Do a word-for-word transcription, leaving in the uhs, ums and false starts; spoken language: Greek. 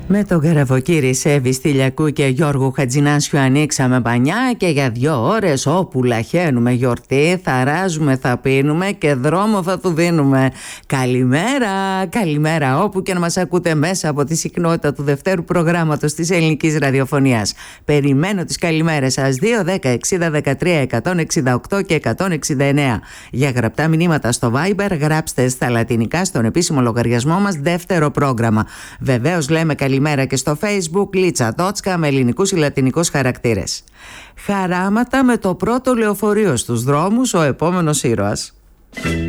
Με τον Καραβοκύρη Σέβη Στυλιακού και Γιώργου Χατζηνάσιου ανοίξαμε πανιά και για δύο ώρες όπου λαχαίνουμε γιορτή, θα ράζουμε, θα πίνουμε και δρόμο θα του δίνουμε. Καλημέρα, καλημέρα όπου και να μας ακούτε μέσα από τη συχνότητα του δευτέρου προγράμματος της ελληνικής ραδιοφωνίας. Περιμένω τις καλημέρες σας δύο, δέκα, εξήντα, δεκατρία, εκατόν εξήντα οκτώ και εκατόν εξήντα εννέα. Για γραπτά μηνύματα στο Viber γράψτε στα λατινικά στον επίσημο λογαριασμό μας δεύτερο πρόγραμμα. Βεβαίως λέμε καλημέρα Καλημέρα και στο Facebook Λίτσα Τότσκα με ελληνικούς ή λατινικούς χαρακτήρες. Χαράματα με το πρώτο λεωφορείο στους δρόμους, ο επόμενος ήρωας.